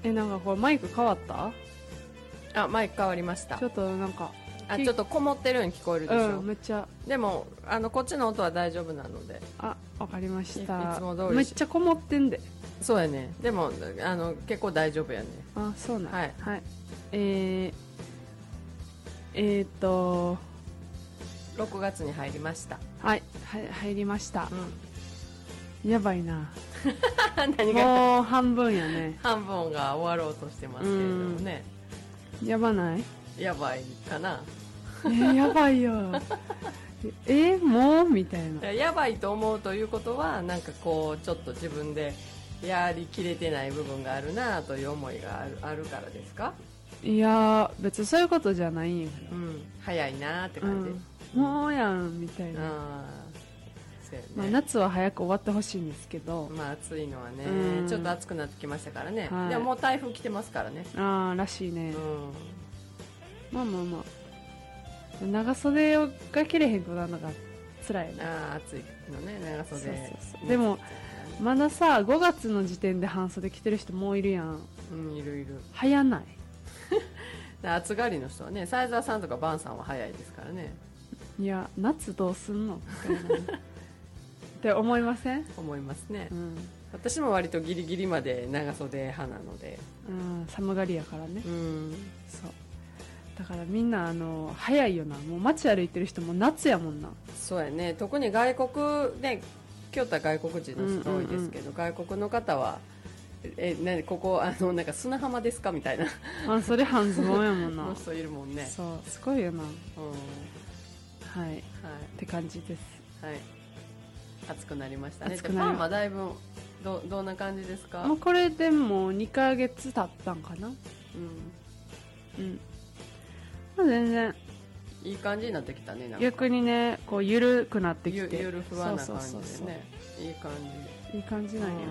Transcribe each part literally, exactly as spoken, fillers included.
え、なんかこれマイク変わった？ あ、マイク変わりました。 ちょっとなんかあ、ちょっとこもってるように聞こえるでしょ。 うん、めっちゃ。 でもあのこっちの音は大丈夫なので。 あ、わかりました。 い、いつも通りめっちゃこもってんで。 そうやね。でもあの結構大丈夫やね。 あ、そうなん。 はい、 はい。えー、えーとろくがつに入りました。 はい、はい、入りました。うん、やばいな。 何がもう半分やね。 半分が終わろうとしてますけれどもね。 やばない？ やばいかな。 えー、やばいよ。えー、もうみたいな。 やばいと思うということはなんかこうちょっと自分でやりきれてない部分があるなという思いがある、あるからですか？ いやー、別にそういうことじゃないんやけど、 うん、早いなって感じ、 うん、もうやんみたいな。 あ、そうやね。 まあ、夏は早く終わってほしいんですけど、 まあ暑いのはね、 うん、 ちょっと暑くなってきましたからね、 はい、 でももう台風来てますからね。 あーらしいね、 うん、 まあまあまあ長袖が着れへんくなるのが辛いね。 あー、暑いのね、長袖。そうそうそう。 でもまださごがつの時点で半袖着てる人もいるやん。 うん、いるいる。 早ない？ 暑がりの人はね、サイザーさんとかバンさんは早いですからね。 いや、夏どうすんのみたいなって思いません？ 思いますね、うん、 私も割とギリギリまで長袖派なので、 うん、寒がりやからね、 うん、 そうだからみんなあの早いよな。もう街歩いてる人も夏やもんな。 そうやね。特に外国ね、京都は外国人の人多いですけど、うんうんうん、外国の方はえ、ね、ここあのなんか砂浜ですかみたいな。 あ、それ半ズボンやもんな。 の人いるもんね。 そうすごいよな、うん、はい、はい、って感じです。 はい、暑くなりましたね。でパンはだいぶ ど, どんな感じですか？ もうこれでもうにかげつ経ったんかな。うんうん、まあ、全然いい感じになってきたね。なんか逆にね、こう緩くなってきて、 ゆ, ゆるふわな感じでね、いい感じ、 いい感じなんや、うん、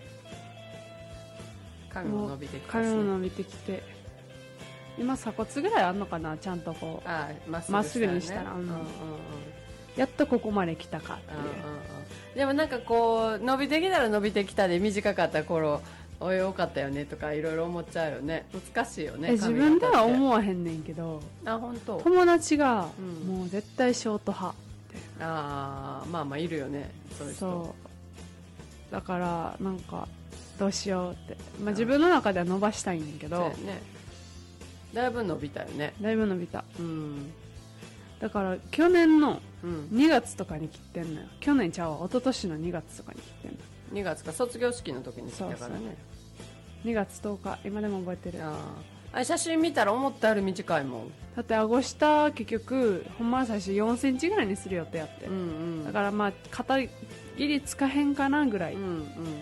髪も伸びてきたし、 髪も伸びてきて、今鎖骨ぐらいあんのかな、ちゃんとこうあまっすぐにしたら、うんうんうんうん、やっとここまで来たかっていう、うんうんうん、 でもなんかこう伸びてきたら伸びてきたで、短かった頃およかったよねとかいろいろ思っちゃうよね。難しいよね。 自分では思わへんねんけど、 あ、本当。 友達が、うん、もう絶対ショート派って。 ああ、まあまあいるよね、そういう人。 そうだからなんかどうしようって、まあ、自分の中では伸ばしたいんだけど、 そうやね、だいぶ伸びたよね。 だいぶ伸びた、 うん、 だから去年のにがつとかに切ってんのよ、うん、去年ちゃうわ、一昨年のにがつとかに切ってんの。にがつか、卒業式の時に切ったからね。そうそう、 にがつとおか、今でも覚えてる。 ああ、写真見たら思ったより短いもん。 だって顎下結局ほんまは最初よんセンチぐらいにする予定やって、うんうん、だからまあ肩切りつかへんかなぐらい、うんうん、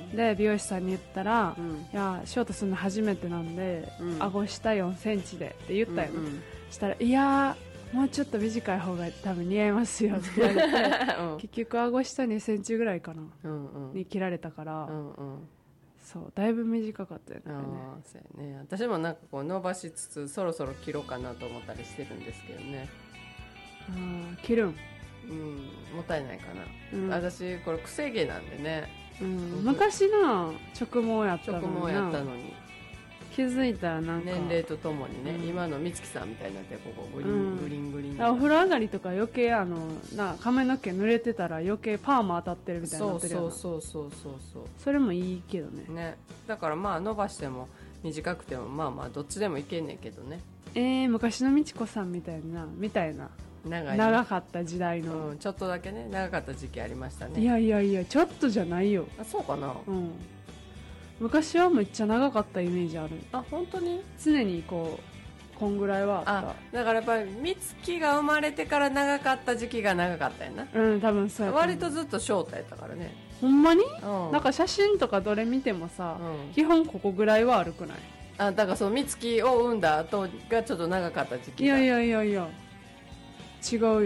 で美容師さんに言ったら、うん、いやショートするの初めてなんで、うん、顎下よんセンチでって言ったよ、うんうん、したらいやもうちょっと短い方が多分似合いますよって言われて、うん、結局顎下にセンチぐらいかな、うんうん、に切られたから、うんうん、そうだいぶ短かったよね。あ、 そうやね。私もなんかこう伸ばしつつそろそろ切ろうかなと思ったりしてるんですけどね。 あ、切るん、 うん、もったいないかな、うん、私これ癖毛なんでね、 うん、昔な直毛やったのに直毛やったのに気づいたらなんか年齢とともにね、うん、今の美月さんみたいになって、ここグリン、うん、グリングリン、 お風呂上がりとか余計あのな髪の毛濡れてたら余計パーマ当たってるみたいになってるような。 そうそうそうそうそう、 それもいいけど ね, ねだからまあ伸ばしても短くてもまあまあどっちでもいけんねんけどね。 えー、昔の美智子さんみたいなみたいな 長, 長かった時代の、 うん、ちょっとだけね長かった時期ありましたね。 いやいやいやちょっとじゃないよ。 あ、そうかな、 うん、昔はめっちゃ長かったイメージある。 あ、本当に常にこうこんぐらいはあった。 あ、だからやっぱり美月が生まれてから長かった時期が長かったよな。 うん、多分そうや。 割とずっとショートやったからね。 ほんまに、うん、なんか写真とかどれ見てもさ、うん、基本ここぐらいは悪くない？ あ、だからその美月を産んだ後がちょっと長かった時期が。 いやいやいやいや違うよ。